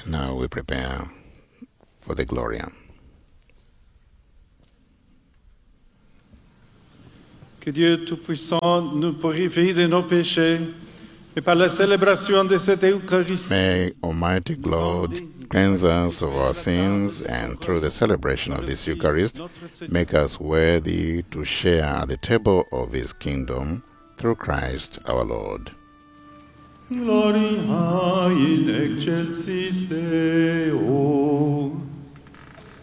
Now we prepare for the Gloria. Que Dieu Tout-Puissant nous purifie de nos péchés et par la célébration de cette Eucharistie. May Almighty God cleanse us of our sins, and through the celebration of this Eucharist, make us worthy to share at the table of His kingdom through Christ our Lord. Gloria in excelsis Deo.